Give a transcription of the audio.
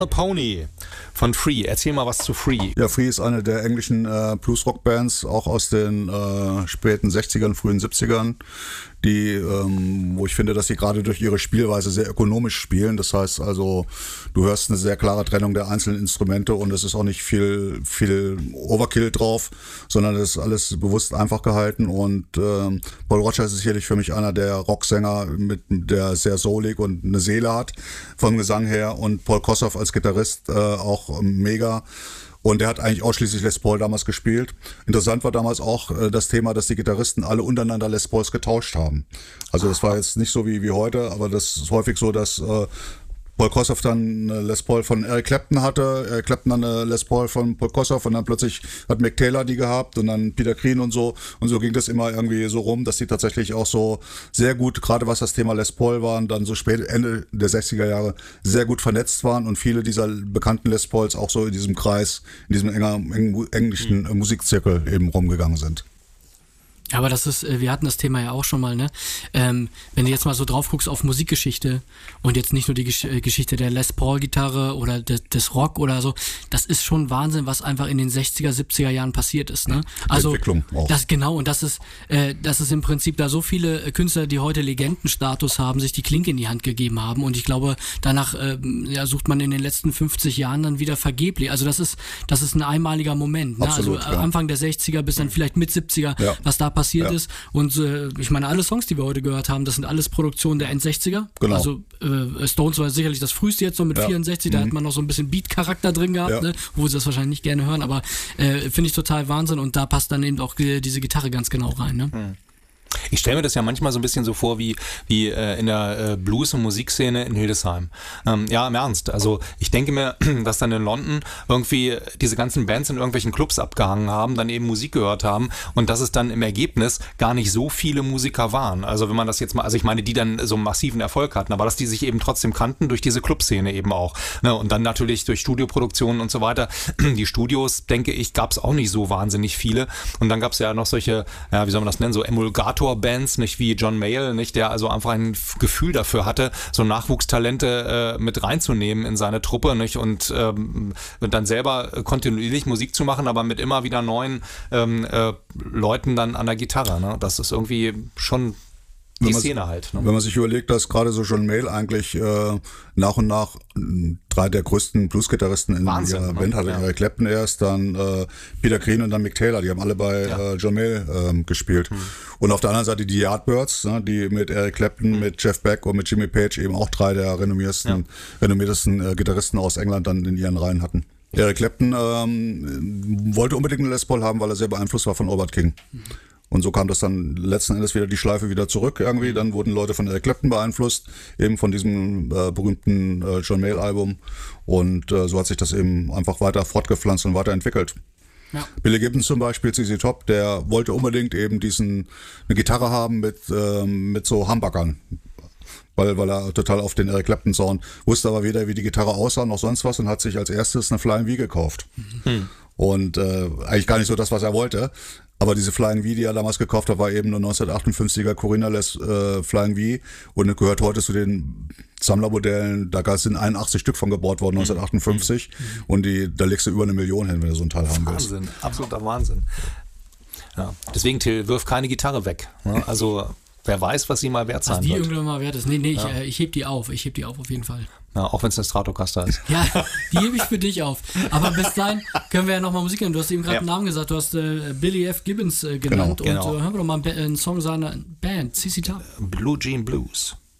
Pony von Free. Erzähl mal was zu Free. Ja, Free ist eine der englischen Blues-Rock-Bands, auch aus den späten 60ern, frühen 70ern, die, wo ich finde, dass sie gerade durch ihre Spielweise sehr ökonomisch spielen. Das heißt also, du hörst eine sehr klare Trennung der einzelnen Instrumente und es ist auch nicht viel Overkill drauf, sondern es ist alles bewusst einfach gehalten. Und Paul Rodgers ist sicherlich für mich einer der Rocksänger, der sehr soulig und eine Seele hat vom Gesang her, und Paul Kossoff als Gitarrist auch mega. Und der hat eigentlich ausschließlich Les Paul damals gespielt. Interessant war damals auch das Thema, dass die Gitarristen alle untereinander Les Pauls getauscht haben. Also das war jetzt nicht so wie heute, aber das ist häufig so, dass Paul Kossoff dann eine Les Paul von Eric Clapton hatte, Eric Clapton dann eine Les Paul von Paul Kossoff, und dann plötzlich hat Mick Taylor die gehabt und dann Peter Green und so. Und so ging das immer irgendwie so rum, dass die tatsächlich auch so sehr gut, gerade was das Thema Les Paul waren, dann so spät Ende der 60er Jahre sehr gut vernetzt waren und viele dieser bekannten Les Pauls auch so in diesem Kreis, in diesem englischen Musikzirkel eben rumgegangen sind. Aber das ist, wir hatten das Thema ja auch schon mal, ne? Wenn du jetzt mal so drauf guckst auf Musikgeschichte und jetzt nicht nur die Geschichte der Les Paul-Gitarre oder des Rock oder so, das ist schon Wahnsinn, was einfach in den 60er, 70er Jahren passiert ist, ne? Also, Entwicklung auch. Das, genau, und das ist im Prinzip, da so viele Künstler, die heute Legendenstatus haben, sich die Klinke in die Hand gegeben haben, und ich glaube, danach sucht man in den letzten 50 Jahren dann wieder vergeblich. Also das ist ein einmaliger Moment, ne? Absolut, also Anfang der 60er bis dann vielleicht mit 70er, was da passiert ist. Und ich meine, alle Songs, die wir heute gehört haben, das sind alles Produktionen der End-60er. Genau. Also Stones war sicherlich das früheste jetzt so mit 64, da hat man noch so ein bisschen Beat-Charakter drin gehabt, ne? Wo sie das wahrscheinlich nicht gerne hören, aber finde ich total Wahnsinn, und da passt dann eben auch diese Gitarre ganz genau rein. Ne? Ich stelle mir das ja manchmal so ein bisschen so vor wie in der Blues- und Musikszene in Hildesheim. Ja, im Ernst. Also ich denke mir, dass dann in London irgendwie diese ganzen Bands in irgendwelchen Clubs abgehangen haben, dann eben Musik gehört haben, und dass es dann im Ergebnis gar nicht so viele Musiker waren. Also wenn man das jetzt mal, also ich meine, die dann so einen massiven Erfolg hatten, aber dass die sich eben trotzdem kannten durch diese Clubszene eben auch. Ne? Und dann natürlich durch Studioproduktionen und so weiter. Die Studios, denke ich, gab es auch nicht so wahnsinnig viele. Und dann gab es ja noch solche, ja, wie soll man das nennen, so Emulgator-Bands, nicht wie John Mayall, nicht, der also einfach ein Gefühl dafür hatte, so Nachwuchstalente mit reinzunehmen in seine Truppe, nicht, und dann selber kontinuierlich Musik zu machen, aber mit immer wieder neuen Leuten dann an der Gitarre. Ne? Das ist irgendwie schon die Szene halt. Ne? Wenn man sich überlegt, dass gerade so John Mayall eigentlich nach und nach drei der größten Blues-Gitarristen in ihrer Band hatte. Eric Clapton erst, dann Peter Green und dann Mick Taylor. Die haben alle bei John Mayall gespielt. Und auf der anderen Seite die Yardbirds, ne, die mit Eric Clapton, mit Jeff Beck und mit Jimmy Page eben auch drei der renommiertesten Gitarristen aus England dann in ihren Reihen hatten. Eric Clapton wollte unbedingt eine Les Paul haben, weil er sehr beeinflusst war von Albert King. Und so kam das dann letzten Endes wieder die Schleife wieder zurück irgendwie. Dann wurden Leute von Eric Clapton beeinflusst, eben von diesem berühmten John Mayall-Album. Und so hat sich das eben einfach weiter fortgepflanzt und weiterentwickelt. Ja. Billy Gibbons zum Beispiel, ZZ Top, der wollte unbedingt eben eine Gitarre haben mit so Humbuckern. Weil er total auf den Eric Clapton Sound wusste, aber weder wie die Gitarre aussah noch sonst was, und hat sich als erstes eine Flying V gekauft. Und eigentlich gar nicht so das, was er wollte. Aber diese Flying V, die er damals gekauft hat, war eben eine 1958er Corina Les Flying V, und gehört heute zu den Sammlermodellen. Da sind 81 Stück von gebaut worden, 1958. Und da legst du über 1 Million hin, wenn du so ein Teil haben willst. Wahnsinn, absoluter Wahnsinn. Ja. Deswegen, Till, wirf keine Gitarre weg. Ne? Also wer weiß, was sie mal wert sein wird. Was die irgendwann mal wert ist. Nee, ich heb die auf. Ich heb die auf jeden Fall. Ja, auch wenn es eine Stratocaster ist. Ja, die hebe ich für dich auf. Aber bis dahin können wir ja nochmal Musik hören. Du hast eben gerade einen Namen gesagt. Du hast Billy F. Gibbons genannt. Genau. Und hören wir doch mal einen Song seiner Band, ZZ Top. Blue Jean Blues.